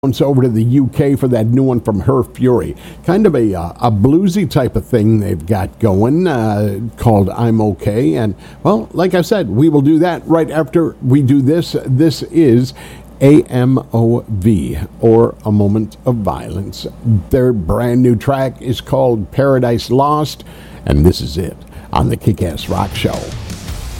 over to the UK for that new one from Her Fury. Kind of a bluesy type of thing they've got going called I'm Okay. And, well, like I said, we will do that right after we do this. This is AMOV, or A Moment of Violence. Their brand new track is called Paradise Lost, and this is it on the Kick-Ass Rock Show.